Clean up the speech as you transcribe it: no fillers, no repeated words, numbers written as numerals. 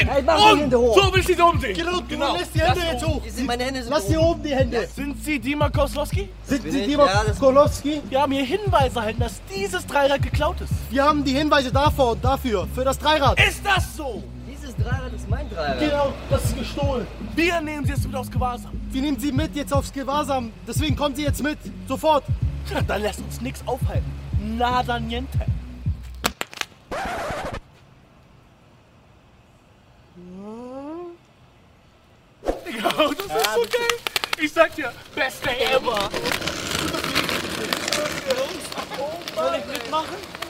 Hey, mach die Hände hoch. So will ich Sie umsehen. Genau. Lass die Hände jetzt hoch. Meine Hände sind Lass hier oben die Hände. Sind Sie Dima Koslowski? Sind bin Sie ich. Dima Ja, das- Kolowski? Wir haben hier Hinweise erhalten, dass dieses Dreirad geklaut ist. Wir haben die Hinweise davor und dafür, für das Dreirad. Ist das so? Dieses Dreirad ist mein Dreirad. Genau, das ist gestohlen. Wir nehmen Sie jetzt wieder aufs Gewahrsam. Wir nehmen Sie mit jetzt aufs Gewahrsam. Deswegen kommen Sie jetzt mit. Sofort. Ja, dann lässt uns nichts aufhalten. Nada niente. Ja, das ist so geil. Ich sag dir, beste ever. Soll ich mitmachen?